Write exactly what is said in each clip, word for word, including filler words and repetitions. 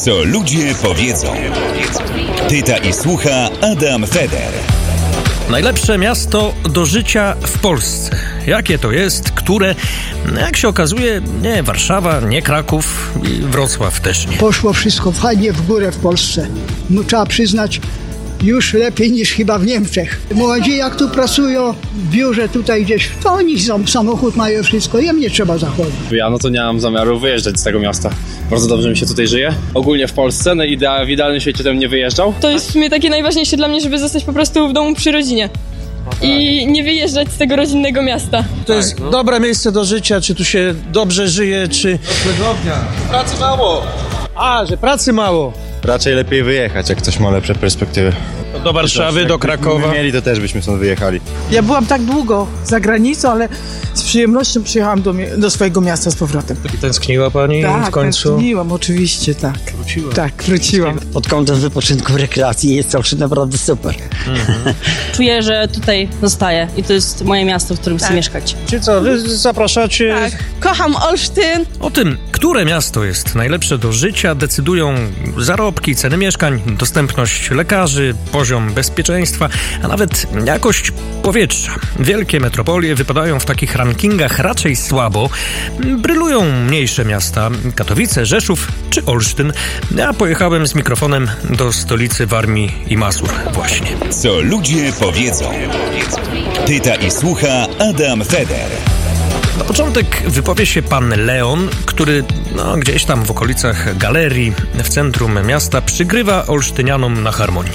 Co ludzie powiedzą. Pyta i słucha Adam Feder. Najlepsze miasto do życia w Polsce. Jakie to jest? Które? Jak się okazuje, nie Warszawa, nie Kraków i Wrocław też nie. Poszło wszystko fajnie w górę w Polsce. No, trzeba przyznać, już lepiej niż chyba w Niemczech. Młodzi jak tu pracują w biurze tutaj gdzieś, to oni są, samochód mają wszystko, im nie trzeba zachodzić. Ja no to nie mam zamiaru wyjeżdżać z tego miasta. Bardzo dobrze mi się tutaj żyje. Ogólnie w Polsce, no i w idealnym świecie bym nie wyjeżdżał. To jest w sumie takie najważniejsze dla mnie, żeby zostać po prostu w domu przy rodzinie. I nie wyjeżdżać z tego rodzinnego miasta. To jest no. dobre miejsce do życia, czy tu się dobrze żyje, czy... Cudownia. Pracy mało. A, że pracy mało. Raczej lepiej wyjechać, jak ktoś ma lepsze perspektywy. Do Warszawy, do Krakowa. Gdybyśmy mieli, to też byśmy stąd wyjechali. Ja byłam tak długo za granicą, ale z przyjemnością przyjechałam do, do swojego miasta z powrotem. I tęskniła pani tak, w końcu? Tak, tęskniłam, oczywiście, tak. Wróciła. Tak, wróciłam. Pod kątem wypoczynku, rekreacji jest to naprawdę super. Mhm. Czuję, że tutaj zostaję i to jest moje miasto, w którym tak. chcę mieszkać. Czy co, wy zapraszacie? Tak, kocham Olsztyn. O tym, które miasto jest najlepsze do życia, decydują zarobki, ceny mieszkań, dostępność lekarzy, poziom bezpieczeństwa, a nawet jakość powietrza. Wielkie metropolie wypadają w takich rankingach raczej słabo. Brylują mniejsze miasta, Katowice, Rzeszów czy Olsztyn. Ja pojechałem z mikrofonem do stolicy Warmii i Mazur właśnie. Co ludzie powiedzą. Pyta i słucha Adam Feder. Na początek wypowie się pan Leon, który no, gdzieś tam w okolicach galerii w centrum miasta przygrywa olsztynianom na harmonii.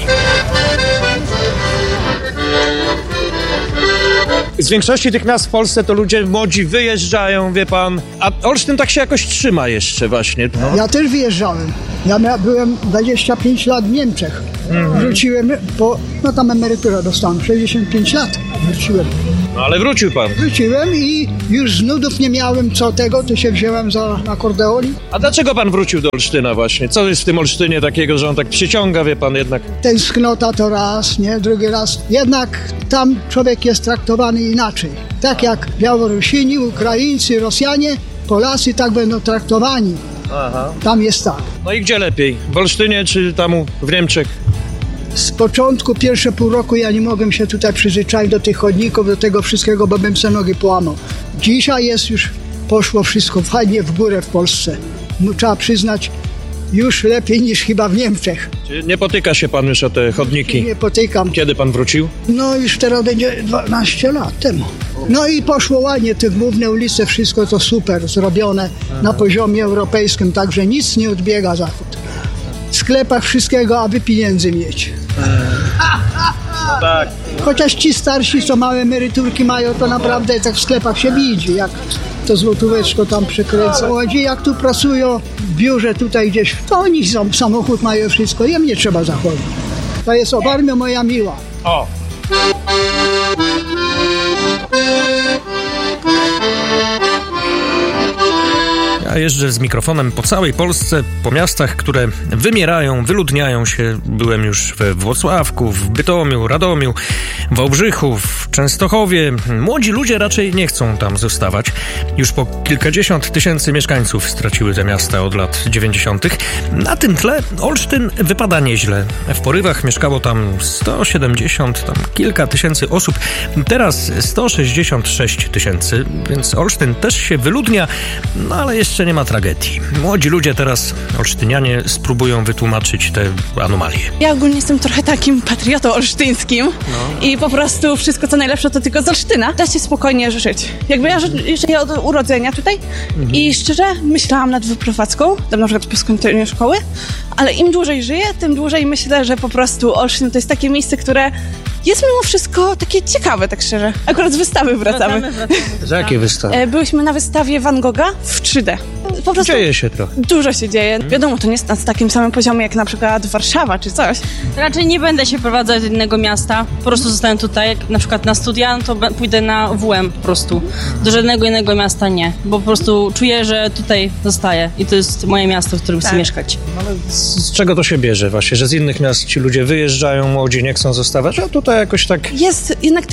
Z większości tych miast w Polsce to ludzie młodzi wyjeżdżają, wie pan, a Olsztyn tak się jakoś trzyma jeszcze właśnie. No. Ja też wyjeżdżałem. Ja mia- byłem dwadzieścia pięć lat w Niemczech. Mhm. Wróciłem, po, no tam emeryturę dostałem, sześćdziesiąt pięć lat wróciłem. No ale wrócił pan. Wróciłem i już z nudów nie miałem co tego, to się wziąłem za akordeon. A dlaczego pan wrócił do Olsztyna właśnie? Co jest w tym Olsztynie takiego, że on tak przyciąga, wie pan jednak? Tęsknota to raz, nie? Drugi raz. Jednak tam człowiek jest traktowany inaczej. Tak jak Białorusini, Ukraińcy, Rosjanie, Polacy tak będą traktowani. Aha. Tam jest tak. No i gdzie lepiej? W Olsztynie czy tam w Niemczech? Z początku, pierwsze pół roku ja nie mogłem się tutaj przyzwyczaić do tych chodników, do tego wszystkiego, bo bym se nogi połamał. Dzisiaj jest już, poszło wszystko fajnie w górę w Polsce. No, trzeba przyznać, już lepiej niż chyba w Niemczech. Czy nie potyka się pan już o te chodniki? Nie potykam. Kiedy pan wrócił? No już teraz będzie dwanaście lat temu. No i poszło ładnie, te główne ulice, wszystko to super zrobione Aha. na poziomie europejskim, także nic nie odbiega Zachód. W sklepach wszystkiego, aby pieniędzy mieć. No tak. Chociaż ci starsi, co małe emeryturki mają, to naprawdę tak w sklepach się widzi, jak to złotóweczko tam przekręca. Młodzi jak tu pracują w biurze tutaj gdzieś, to oni są, samochód mają wszystko, im nie trzeba zachodzić. To jest o Warmia moja miła. O! Ja jeżdżę z mikrofonem po całej Polsce, po miastach, które wymierają, wyludniają się. Byłem już we Włocławku, w Bytomiu, Radomiu, Wałbrzychu, w Częstochowie. Młodzi ludzie raczej nie chcą tam zostawać. Już po kilkadziesiąt tysięcy mieszkańców straciły te miasta od lat dziewięćdziesiątych. Na tym tle Olsztyn wypada nieźle. W porywach mieszkało tam sto siedemdziesiąt, tam kilka tysięcy osób. Teraz sto sześćdziesiąt sześć tysięcy, więc Olsztyn też się wyludnia, no ale jeszcze nie ma tragedii. Młodzi ludzie teraz, olsztynianie, spróbują wytłumaczyć te anomalie. Ja ogólnie jestem trochę takim patriotą olsztyńskim no. i po prostu wszystko co najlepsze to tylko z Olsztyna. Da się spokojnie żyć. Jakby ja żyję od urodzenia tutaj mhm. i szczerze myślałam nad wyprowadzką, tam na przykład po skończeniu szkoły, ale im dłużej żyję, tym dłużej myślę, że po prostu Olsztyn to jest takie miejsce, które jest mimo wszystko takie ciekawe, tak szczerze. Akurat z wystawy wracamy. wracamy, wracamy. Z jakiej wystawy? Byłyśmy na wystawie Van Gogha w trzy D. Po prostu dzieje się trochę. Dużo się dzieje. Hmm. Wiadomo, to nie jest na takim samym poziomie jak na przykład Warszawa czy coś. Raczej nie będę się prowadzać do innego miasta. Po prostu zostanę tutaj. Jak na przykład na studia, to pójdę na W M po prostu. Do żadnego innego miasta nie. Bo po prostu czuję, że tutaj zostaję. I to jest moje miasto, w którym tak. chcę mieszkać. Ale z, z czego to się bierze właśnie? Że z innych miast ci ludzie wyjeżdżają, młodzi nie chcą zostawać, a tutaj jakoś tak... Jest jednak taki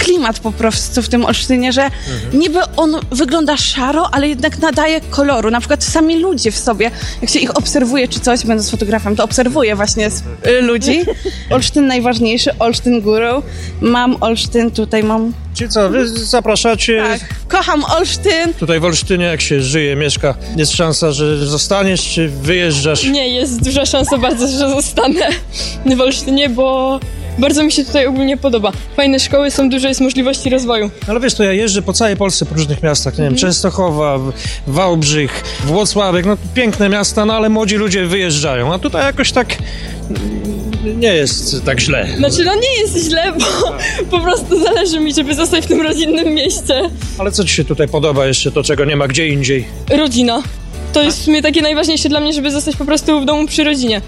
klimat po prostu w tym Olsztynie, że mhm. niby on wygląda szaro, ale jednak nadaje koloru. Na przykład sami ludzie w sobie, jak się ich obserwuje czy coś, będąc fotografem, to obserwuję właśnie y, ludzi. Olsztyn najważniejszy, Olsztyn górą. Mam Olsztyn, tutaj mam... Czyli co, wy zapraszacie... Tak, kocham Olsztyn. Tutaj w Olsztynie jak się żyje, mieszka, jest szansa, że zostaniesz, czy wyjeżdżasz? Nie, jest duża szansa bardzo, że zostanę w Olsztynie, bo bardzo mi się tutaj ogólnie podoba. Fajne szkoły są, dużo jest możliwości rozwoju. Ale wiesz, to ja jeżdżę po całej Polsce, po różnych miastach, nie wiem, mm. Częstochowa, Wałbrzych, Włocławek, no piękne miasta, no ale młodzi ludzie wyjeżdżają, a tutaj jakoś tak nie jest tak źle. Znaczy, no nie jest źle, bo po prostu zależy mi, żeby zostać w tym rodzinnym mieście. Ale co ci się tutaj podoba jeszcze, to czego nie ma gdzie indziej? Rodzina. To jest w sumie takie najważniejsze dla mnie, żeby zostać po prostu w domu przy rodzinie.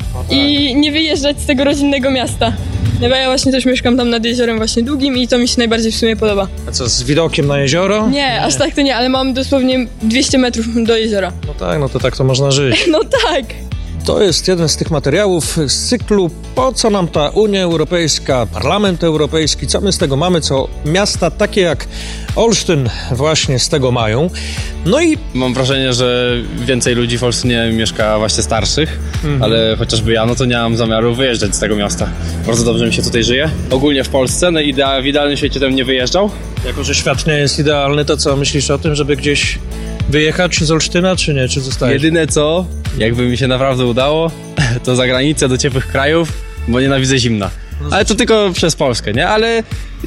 I nie wyjeżdżać z tego rodzinnego miasta. No bo ja właśnie też mieszkam tam nad jeziorem właśnie Długim i to mi się najbardziej w sumie podoba. A co, z widokiem na jezioro? Nie, nie, aż tak to nie, ale mam dosłownie dwieście metrów do jeziora. No tak, no to tak to można żyć. No tak. To jest jeden z tych materiałów z cyklu Po co nam ta Unia Europejska, Parlament Europejski, co my z tego mamy, co miasta takie jak Olsztyn właśnie z tego mają. No i mam wrażenie, że więcej ludzi w Olsztynie mieszka właśnie starszych, mhm. ale chociażby ja, no to nie mam zamiaru wyjeżdżać z tego miasta. Bardzo dobrze mi się tutaj żyje. Ogólnie w Polsce, no idea, w idealnym świecie bym nie wyjeżdżał. Jako że świat nie jest idealny, to co, myślisz o tym, żeby gdzieś wyjechać z Olsztyna, czy nie? Czy zostajesz? Jedyne co, jakby mi się naprawdę udało, to za granicę do ciepłych krajów, bo nienawidzę zimna. Ale to tylko przez Polskę, nie? Ale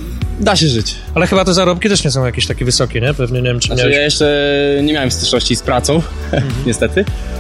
da się żyć. Ale chyba te zarobki też nie są jakieś takie wysokie, nie? Pewnie nie wiem, czy znaczy, miałeś... ja jeszcze nie miałem styczności z pracą, mhm. niestety.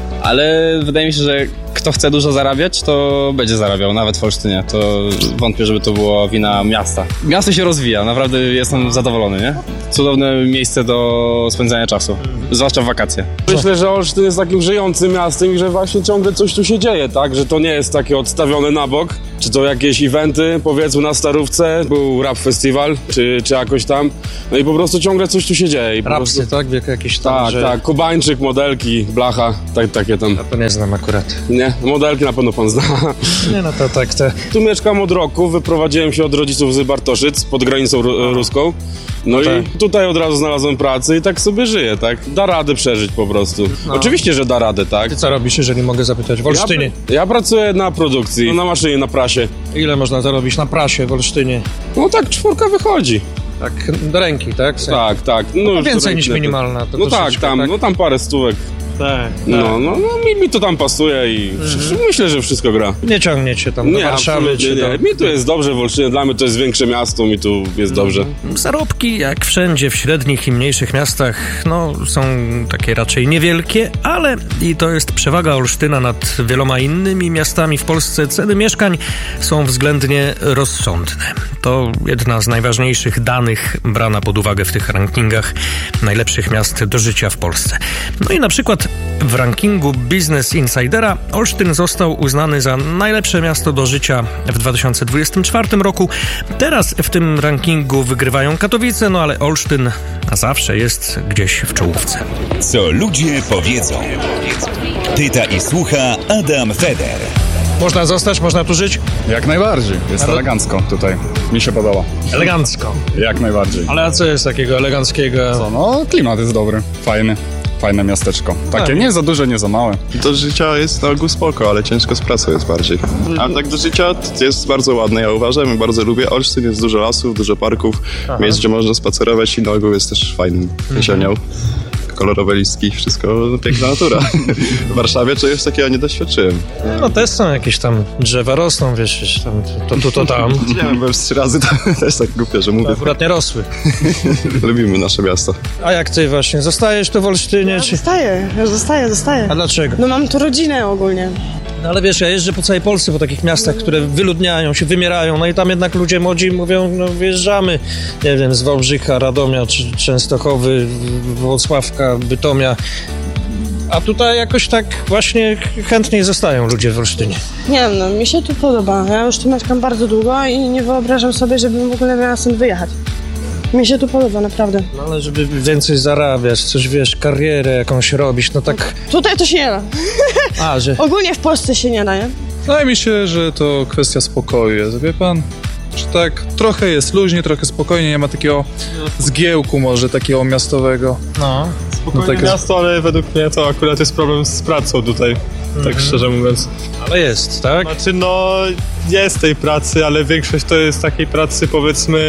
Ale wydaje mi się, że kto chce dużo zarabiać, to będzie zarabiał, nawet w Olsztynie. To wątpię, żeby to była wina miasta. Miasto się rozwija, naprawdę jestem zadowolony, nie? Cudowne miejsce do spędzania czasu, zwłaszcza w wakacje. Myślę, że Olsztyn jest takim żyjącym miastem i że właśnie ciągle coś tu się dzieje, tak? Że to nie jest takie odstawione na bok. Czy to jakieś eventy, powiedzmy na Starówce, był rap festiwal, czy, czy jakoś tam. No i po prostu ciągle coś tu się dzieje. I po Rapsy, prostu... tak? Wiek jakieś tam, Tak, że... tak. Kubańczyk, modelki, blacha, tak, takie tam. Ja to nie znam akurat. Nie? Modelki na pewno pan zna. Nie, no to tak, te... Tu mieszkam od roku, wyprowadziłem się od rodziców z Bartoszyc, pod granicą ru- ruską. No, no tak. I tutaj od razu znalazłem pracę i tak sobie żyję, tak? Da radę przeżyć po prostu. No. Oczywiście, że da radę, tak? Ty co robisz, jeżeli mogę zapytać? W Olsztynie? Ja, ja pracuję na produkcji, na maszynie, na prasie. Ile można zarobić na prasie w Olsztynie? No tak, czwórka wychodzi. Tak, do ręki, tak? Tak, tak. No, no więcej niż minimalna. To no tak, tam, tak? no tam parę stówek. Tak, no, tak. no, no mi, mi to tam pasuje i mhm. myślę, że wszystko gra. Nie ciągniecie tam do nie, Warszawy? Czy nie, do... mi tu jest dobrze w Olsztynie, dla mnie to jest większe miasto, mi tu jest dobrze. Zarobki, jak wszędzie w średnich i mniejszych miastach, no są takie raczej niewielkie, ale i to jest przewaga Olsztyna nad wieloma innymi miastami w Polsce. Ceny mieszkań są względnie rozsądne. To jedna z najważniejszych danych brana pod uwagę w tych rankingach najlepszych miast do życia w Polsce. No i na przykład w rankingu Business Insidera Olsztyn został uznany za najlepsze miasto do życia w dwa tysiące dwudziestym czwartym roku. Teraz w tym rankingu wygrywają Katowice, no ale Olsztyn zawsze jest gdzieś w czołówce. Co ludzie powiedzą. Pyta i słucha Adam Feder. Można zostać, można tu żyć? Jak najbardziej. Jest ale... elegancko tutaj. Mi się podoba. Elegancko? Jak najbardziej. Ale a co jest takiego eleganckiego? Co, no klimat jest dobry, fajny. Fajne miasteczko. Takie tak. Nie za duże, nie za małe. Do życia jest na ogół spoko, ale ciężko z pracą jest bardziej. A tak do życia jest bardzo ładne, ja uważam i bardzo lubię. Olsztyn jest dużo lasów, dużo parków, Aha. miejsc, gdzie można spacerować i na ogół jest też fajnym jesienią. Kolorowe listki, wszystko piękna natura. W Warszawie czegoś takiego nie doświadczyłem. No też są jakieś tam drzewa rosną, wiesz, wiesz tam, to tu, to, to tam. Nie wiem, byłem trzy razy, to też tak głupio, że mówię. To akurat nie rosły. Lubimy nasze miasto. A jak ty właśnie, zostajesz tu w Olsztynie? Ja czy... zostaję, ja zostaję, zostaję. A dlaczego? No mam tu rodzinę ogólnie. No ale wiesz, ja jeżdżę po całej Polsce, po takich miastach, które wyludniają się, wymierają, no i tam jednak ludzie młodzi mówią, no wyjeżdżamy, nie wiem, z Wałbrzycha, Radomia, czy Częstochowy, Włocławka, Bytomia. A tutaj jakoś tak właśnie chętniej zostają ludzie w Olsztynie. Nie wiem, no mi się tu podoba. Ja już tu mieszkam bardzo długo i nie wyobrażam sobie, żebym w ogóle miała stąd wyjechać. Mi się tu podoba, naprawdę. No ale żeby więcej zarabiać, coś wiesz, karierę jakąś robić, no tak... Tutaj to się nie da. A, że... Ogólnie w Polsce się nie da, nie? Wydaje mi się, że to kwestia spokoju jest, wie pan? Że tak trochę jest luźnie, trochę spokojnie, nie ma takiego zgiełku może takiego miastowego. No. Spokojnie no, tak miasto, ale według mnie to akurat jest problem z pracą tutaj, tak Mhm. szczerze mówiąc. Ale jest, tak? Znaczy no, jest tej pracy, ale większość to jest takiej pracy powiedzmy,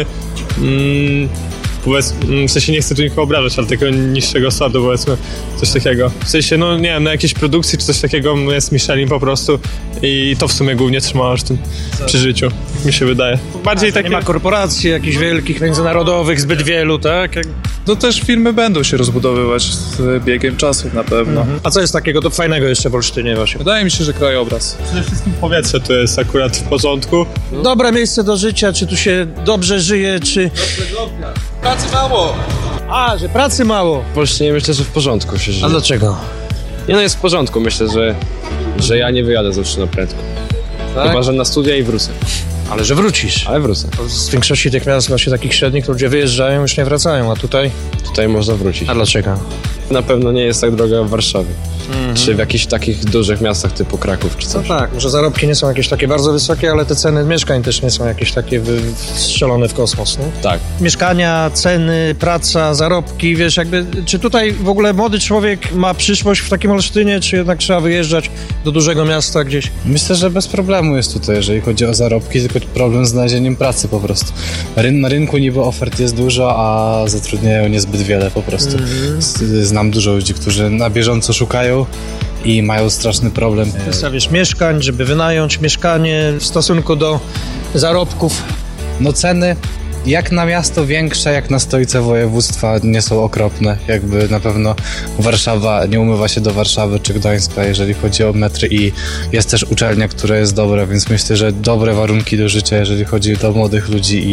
mm, powiedz, w sensie nie chcę tu nikogo obrażać, ale takiego niższego sortu powiedzmy, coś takiego. W sensie, no nie wiem, na jakiejś produkcji czy coś takiego jest Michelin po prostu i to w sumie głównie trzyma aż tym przy życiu, jak mi się wydaje. Bardziej takie... Nie ma korporacji jakichś wielkich, międzynarodowych, zbyt wielu, tak? Jak... No też firmy będą się rozbudowywać z biegiem czasu na pewno. Mhm. A co jest takiego to fajnego jeszcze w Olsztynie właśnie? Wydaje mi się, że krajobraz. Przede wszystkim powietrze tu jest akurat w porządku. Dobre miejsce do życia, czy tu się dobrze żyje, czy... Pracy mało! A, że pracy mało. W Olsztynie myślę, że w porządku się żyje. A dlaczego? Nie no, jest w porządku. Myślę, że, że ja nie wyjadę z Olsztyna prędko. Tak? Chyba, że na studia i wrócę. Ale że wrócisz. Ale wrócę. Z większości tych miast właśnie takich średnich ludzie wyjeżdżają, już nie wracają, a tutaj? Tutaj można wrócić. A dlaczego? Na pewno nie jest tak droga jak w Warszawie. Mhm. Czy w jakichś takich dużych miastach typu Kraków czy No coś. tak, może zarobki nie są jakieś takie bardzo wysokie, ale te ceny mieszkań też nie są jakieś takie wy- strzelone w kosmos, nie? Tak. Mieszkania, ceny, praca, zarobki, wiesz, jakby, czy tutaj w ogóle młody człowiek ma przyszłość w takim Olsztynie, czy jednak trzeba wyjeżdżać do dużego miasta gdzieś? Myślę, że bez problemu jest tutaj, jeżeli chodzi o zarobki, tylko problem z znalezieniem pracy po prostu. Ryn- na rynku niby ofert jest dużo, a zatrudniają niezbyt wiele po prostu. Mhm. Z- Znam dużo ludzi, którzy na bieżąco szukają i mają straszny problem. Kwestia, wiesz, mieszkań, żeby wynająć mieszkanie w stosunku do zarobków. No ceny jak na miasto większe, jak na stolicę województwa nie są okropne. Jakby na pewno Warszawa nie umywa się do Warszawy czy Gdańska, jeżeli chodzi o metry i jest też uczelnia, która jest dobra, więc myślę, że dobre warunki do życia, jeżeli chodzi do młodych ludzi i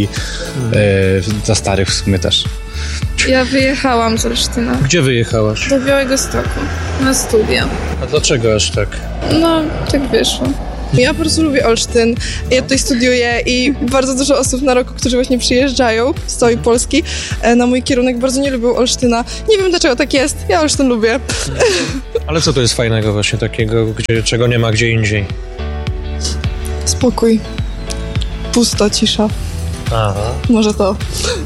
e, dla starych w sumie też. Ja wyjechałam z Olsztyna. Gdzie wyjechałaś? Do Białegostoku. Na studia. A dlaczego aż tak? No, tak wyszło. Ja po prostu lubię Olsztyn. Ja tutaj studiuję i bardzo dużo osób na roku, którzy właśnie przyjeżdżają z całej Polski na mój kierunek, bardzo nie lubią Olsztyna. Nie wiem dlaczego tak jest, ja Olsztyn lubię. Ale co to jest fajnego właśnie takiego, gdzie, czego nie ma gdzie indziej? Spokój. Pusto, cisza. Aha. Może to.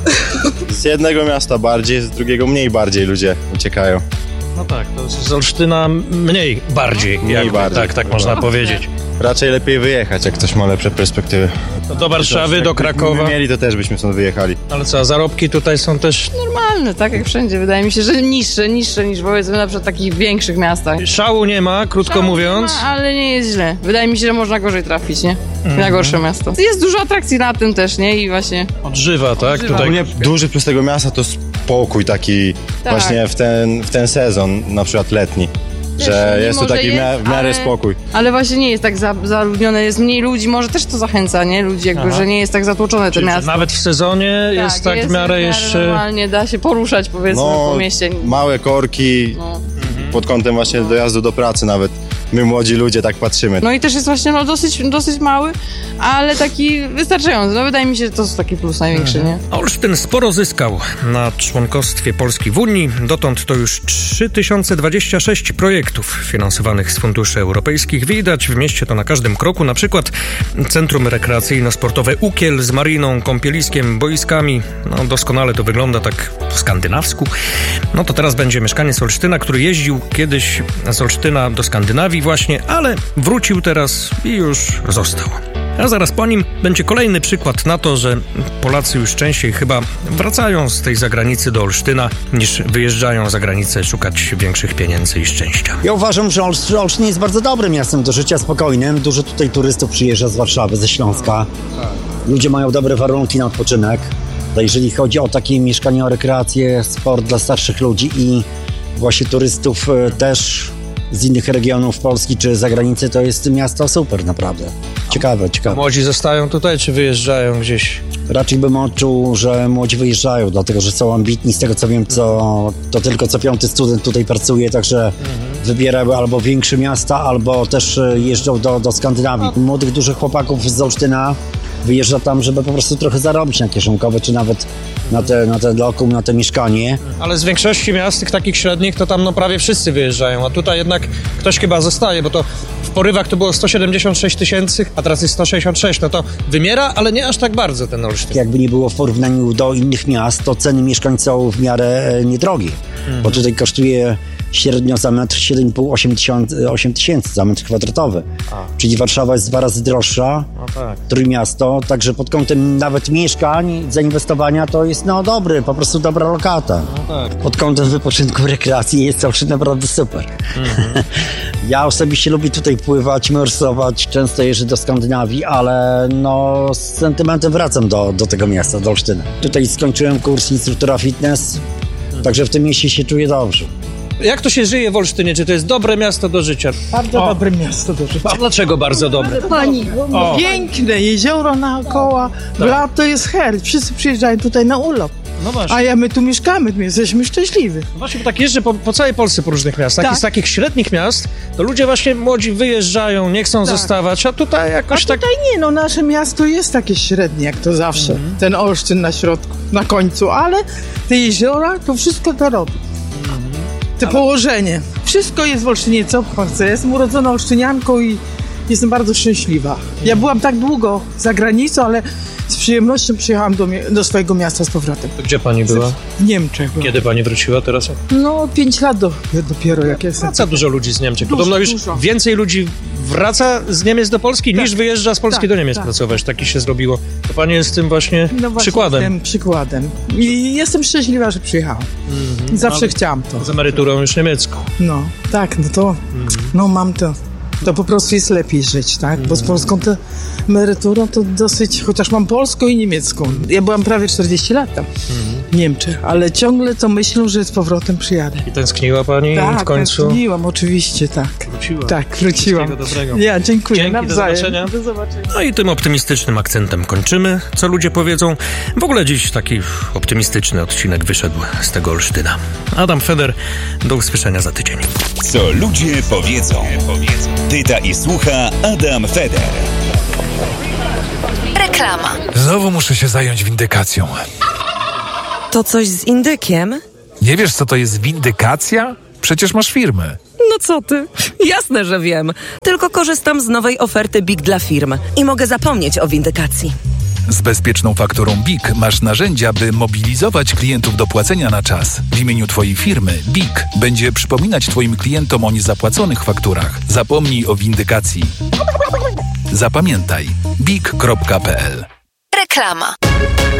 Z jednego miasta bardziej, z drugiego mniej bardziej ludzie uciekają. No tak, to z Olsztyna mniej bardziej. Mniej jakby, bardziej. Tak, tak można powiedzieć. Raczej lepiej wyjechać, jak ktoś ma lepsze perspektywy. To do Warszawy, do Krakowa. Gdybyśmy mieli, to też byśmy stąd wyjechali. Ale co, zarobki tutaj są też... Normalne, tak jak wszędzie. Wydaje mi się, że niższe, niższe niż powiedzmy na przykład w takich większych miastach. Szału nie ma, krótko Szału mówiąc. Nie ma, ale nie jest źle. Wydaje mi się, że można gorzej trafić, nie? Na Mhm. gorsze miasto. Jest dużo atrakcji na tym też, nie? I właśnie... Odżywa, tak? Odżywa. Tutaj... Ogólnie duży plus tego miasta to spokój taki Tak. właśnie w ten, w ten sezon, na przykład letni. Wiesz, Że nie jest tu może taki w mia- jest, w miarę ale- spokój. Ale właśnie nie jest tak za, zaludnione, jest mniej ludzi, może też to zachęca, nie? Ludzi jakby, Aha. że nie jest tak zatłoczone to Czyli miasto. nawet w sezonie jest tak w miarę jeszcze... Normalnie da się poruszać, powiedzmy, No, po mieście. małe korki No. pod kątem właśnie dojazdu do pracy nawet. My młodzi ludzie tak patrzymy. No i też jest właśnie no, dosyć, dosyć mały, ale taki wystarczający. No wydaje mi się, że to jest taki plus największy, nie? Olsztyn sporo zyskał na członkostwie Polski w Unii. Dotąd to już trzy tysiące dwadzieścia sześć projektów finansowanych z funduszy europejskich. Widać w mieście to na każdym kroku. Na przykład Centrum Rekreacyjno-Sportowe Ukiel z mariną, kąpieliskiem, boiskami. No doskonale to wygląda tak po skandynawsku. No to teraz będzie mieszkaniec z Olsztyna, który jeździł kiedyś z Olsztyna do Skandynawii właśnie, ale wrócił teraz i już został. A zaraz po nim będzie kolejny przykład na to, że Polacy już częściej chyba wracają z tej zagranicy do Olsztyna, niż wyjeżdżają za granicę szukać większych pieniędzy i szczęścia. Ja uważam, że Olsz- Olsztyn jest bardzo dobrym miastem do życia spokojnym. Dużo tutaj turystów przyjeżdża z Warszawy, ze Śląska. Ludzie mają dobre warunki na odpoczynek. To jeżeli chodzi o takie mieszkanie, o rekreację, sport dla starszych ludzi i właśnie turystów e, też z innych regionów Polski czy zagranicy, to jest miasto super naprawdę. Ciekawe, ciekawe. Młodzi zostają tutaj, czy wyjeżdżają gdzieś? Raczej bym odczuł, że młodzi wyjeżdżają, dlatego że są ambitni. Z tego co wiem, co, to tylko co piąty student tutaj pracuje, także mhm. wybierają albo większe miasta, albo też jeżdżą do, do Skandynawii. Młodych, dużych chłopaków z Olsztyna wyjeżdża tam, żeby po prostu trochę zarobić na kieszonkowe, czy nawet na te, na te lokum, na te mieszkanie. Ale z większości miast, tych takich średnich, to tam no prawie wszyscy wyjeżdżają, a tutaj jednak ktoś chyba zostaje, bo to w porywach to było sto siedemdziesiąt sześć tysięcy, a teraz jest sto sześćdziesiąt sześć, no to wymiera, ale nie aż tak bardzo ten Olsztyn. Jakby nie było w porównaniu do innych miast, to ceny mieszkań są w miarę e, niedrogie, mhm. bo tutaj kosztuje średnio za metr siedem i pół do ośmiu tysięcy za metr kwadratowy. A. Czyli Warszawa jest dwa razy droższa, no tak. Trójmiasto, także pod kątem nawet mieszkań, zainwestowania to jest no dobry, po prostu dobra lokata. No tak. Pod kątem wypoczynku, rekreacji jest to naprawdę super. Mhm. Ja osobiście lubię tutaj pływać, morsować, często jeżdżę do Skandynawii, ale no z sentymentem wracam do, do tego miasta, do Olsztyna. Tutaj skończyłem kurs instruktora fitness, mhm. także w tym mieście się czuję dobrze. Jak to się żyje w Olsztynie? Czy to jest dobre miasto do życia? Bardzo o. dobre miasto do życia. A dlaczego bardzo dobre? Pani, o. piękne jezioro naokoło, tak. Lato jest her, wszyscy przyjeżdżają tutaj na urlop. No właśnie. A ja my tu mieszkamy, my jesteśmy szczęśliwi. No właśnie, bo tak jeżdżę po, po całej Polsce po różnych miastach tak. i z takich średnich miast to ludzie właśnie młodzi wyjeżdżają, nie chcą tak. zostawać, a tutaj jakoś a tak... A tutaj nie, no nasze miasto jest takie średnie, jak to zawsze. Mhm. Ten Olsztyn na środku, na końcu, ale te jeziora to wszystko to robi. To ale... położenie. Wszystko jest w Olsztynie, co chcę. Jestem urodzona olsztynianką i jestem bardzo szczęśliwa. Ja byłam tak długo za granicą, ale z przyjemnością przyjechałam do, do swojego miasta z powrotem. To gdzie pani była? W Niemczech byłam. Kiedy pani wróciła teraz? No, pięć lat do, dopiero jak jestem. Wraca dużo ludzi z Niemczech. Dużo, Podobno już dużo. więcej ludzi wraca z Niemiec do Polski, tak, niż wyjeżdża z Polski tak, do Niemiec tak. pracować. Taki się zrobiło. To pani jest tym właśnie, no właśnie przykładem. Jestem przykładem. I jestem szczęśliwa, że przyjechałam. Mm-hmm. Zawsze no, chciałam to. Z emeryturą już niemiecką. No, tak, no to, mm-hmm. no mam to. To po prostu jest lepiej żyć, tak? Bo z polską to emeryturą to dosyć, chociaż mam polską i niemiecką. Ja byłam prawie czterdzieści lat tam w Niemczech, ale ciągle to myślę, że z powrotem przyjadę. I tęskniła pani tak, w końcu? Tak, tęskniłam, oczywiście, tak. Wróciła. Tak, wróciłam. Wszystkiego dobrego. Ja, dziękuję. Dzięki, do zobaczenia. do zobaczenia. No i tym optymistycznym akcentem kończymy. Co ludzie powiedzą? W ogóle dziś taki optymistyczny odcinek wyszedł z tego Olsztyna. Adam Feder, do usłyszenia za tydzień. Co ludzie powiedzą? Pyta i słucha Adam Feder. Reklama. Znowu muszę się zająć windykacją. To coś z indykiem? Nie wiesz, co to jest windykacja? Przecież masz firmę. No co ty? Jasne, że wiem. Tylko korzystam z nowej oferty B I K dla firm i mogę zapomnieć o windykacji. Z bezpieczną fakturą B I K masz narzędzia, by mobilizować klientów do płacenia na czas. W imieniu twojej firmy B I K będzie przypominać twoim klientom o niezapłaconych fakturach. Zapomnij o windykacji. Zapamiętaj bik kropka p l. Reklama.